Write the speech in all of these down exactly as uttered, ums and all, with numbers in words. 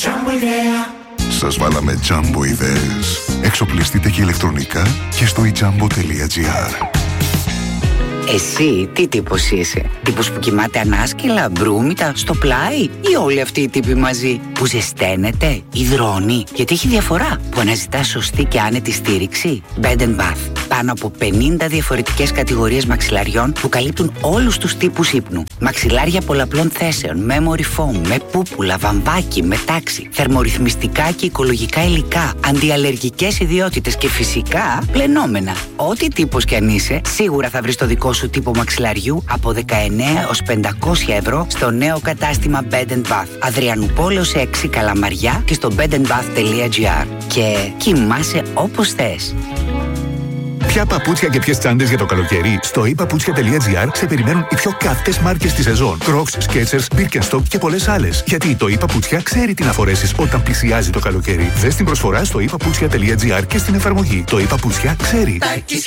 Σας βάλαμε τζάμπο ιδέες. Εξοπλιστείτε και ηλεκτρονικά και στο e-jumbo τελεία gr. Εσύ τι τύπος είσαι? Τύπος που κοιμάται ανάσκελα, μπρούμητα, στο πλάι, ή όλοι αυτοί οι τύποι μαζί? Που ζεσταίνεται, υδρώνει? Γιατί έχει διαφορά. Που αναζητά σωστή και άνετη στήριξη. Bed and Bath. Πάνω από πενήντα διαφορετικές κατηγορίες μαξιλαριών που καλύπτουν όλους τους τύπους ύπνου. Μαξιλάρια πολλαπλών θέσεων, memory foam, με πούπουλα, βαμβάκι, με τάξη, θερμορυθμιστικά και οικολογικά υλικά, αντιαλλεργικές ιδιότητες και φυσικά πλενόμενα. Ό,τι τύπος κι αν είσαι, σίγουρα θα βρεις το δικό σου τύπο μαξιλαριού από δεκαεννέα έως πεντακόσια ευρώ στο νέο κατάστημα Bed and Bath. Αδριανουπόλεως έξι Καλαμαριά και στο bed and bath τελεία gr. Και κοιμάσαι όπως θες. Ποια παπούτσια και ποιες τσάντες για το καλοκαίρι? Στο i paputsια τελεία gr σε περιμένουν οι πιο καυτές μάρκες της σεζόν. Crocs, Skechers, Birkenstock και πολλές άλλες. Γιατί το i Paputsια ξέρει τι να φορέσεις όταν πλησιάζει το καλοκαίρι. Δες την προσφορά στο i paputsια τελεία gr και στην εφαρμογή. Το i Paputsια ξέρει.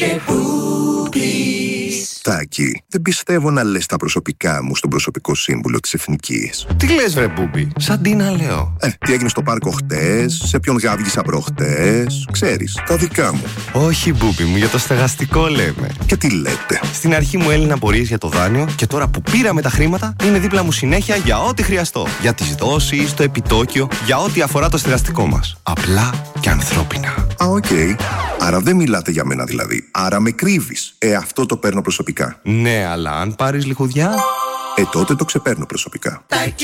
Τάκη, δεν πιστεύω να λες τα προσωπικά μου στον προσωπικό σύμβουλο της Εθνικής. Τι λες βρε Μπούμπη, σαν τι να λέω. Ε, τι έγινε στο πάρκο χτες, σε ποιον γάβγισα προχτές, ξέρεις, τα δικά μου. Όχι Μπούμπη μου, για το στεγαστικό λέμε. Και τι λέτε? Στην αρχή μου έλυναν απορίες για το δάνειο και τώρα που πήραμε τα χρήματα είναι δίπλα μου συνέχεια για ό,τι χρειαστώ. Για τις δόσεις, το επιτόκιο, για ό,τι αφορά το στεγαστικό μας. Απλά και ανθρώπινα. Α, οκ. Okay. Άρα δεν μιλάτε για μένα δηλαδή. Άρα με κρύβεις. Ε, αυτό το παίρνω προσωπικά. Ναι, αλλά αν πάρεις λιχουδιά... Ε, τότε το ξεπέρνω προσωπικά.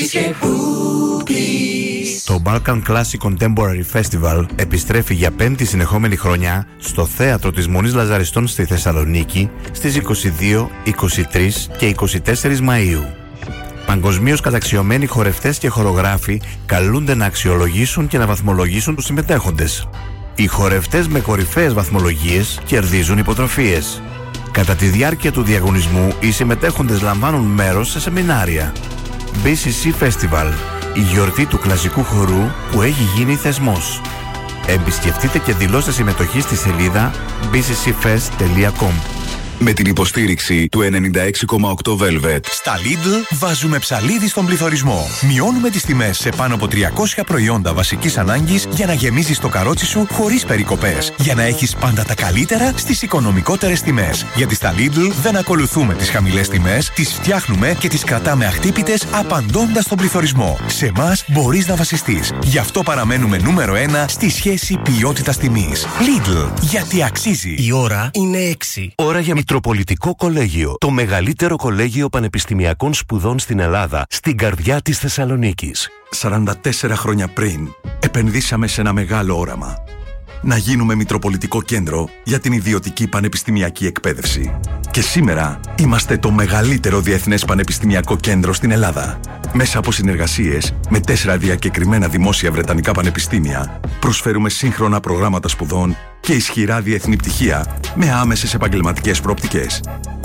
Το Balkan Classic Contemporary Festival επιστρέφει για πέμπτη συνεχόμενη χρονιά στο θέατρο της Μονής Λαζαριστών στη Θεσσαλονίκη στις είκοσι δύο, είκοσι τρεις και είκοσι τέσσερις Μαΐου. Παγκοσμίως καταξιωμένοι χορευτές και χορογράφοι καλούνται να αξιολογήσουν και να βαθμολογήσουν τους συμμετέχοντες. Οι χορευτές με κορυφαίες βαθμολογίες κερδίζουν υποτροφίες. Κατά τη διάρκεια του διαγωνισμού, οι συμμετέχοντες λαμβάνουν μέρος σε σεμινάρια. μπι σι σι Festival, η γιορτή του κλασικού χορού που έχει γίνει θεσμός. Επισκεφτείτε και δηλώστε συμμετοχή στη σελίδα μπι σι σι fest τελεία com. Με την υποστήριξη του ενενήντα έξι κόμμα οκτώ Velvet. Στα Lidl βάζουμε ψαλίδι στον πληθωρισμό. Μειώνουμε τις τιμές σε πάνω από τριακόσια προϊόντα βασικής ανάγκης για να γεμίζεις το καρότσι σου χωρίς περικοπές. Για να έχεις πάντα τα καλύτερα στις οικονομικότερες τιμές. Γιατί στα Lidl δεν ακολουθούμε τις χαμηλές τιμές, τις φτιάχνουμε και τις κρατάμε αχτύπητες απαντώντας στον πληθωρισμό. Σε εμάς μπορείς να βασιστείς. Γι' αυτό παραμένουμε νούμερο ένα στη σχέση ποιότητας-τιμής. Lidl, γιατί αξίζει. Η ώρα είναι έξι. Ώρα για Μητροπολιτικό Κολέγιο, το μεγαλύτερο κολέγιο πανεπιστημιακών σπουδών στην Ελλάδα, στην καρδιά της Θεσσαλονίκης. σαράντα τέσσερα χρόνια πριν, επενδύσαμε σε ένα μεγάλο όραμα. Να γίνουμε Μητροπολιτικό Κέντρο για την ιδιωτική πανεπιστημιακή εκπαίδευση. Και σήμερα είμαστε το μεγαλύτερο διεθνές πανεπιστημιακό κέντρο στην Ελλάδα. Μέσα από συνεργασίες με τέσσερα διακεκριμένα δημόσια βρετανικά πανεπιστήμια, προσφέρουμε σύγχρονα προγράμματα σπουδών και ισχυρά διεθνή πτυχία με άμεσες επαγγελματικές προοπτικές.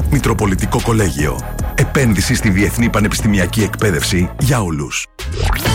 Μητροπολιτικό Κολέγιο. Επένδυση στη διεθνή πανεπιστημιακή εκπαίδευση για όλους.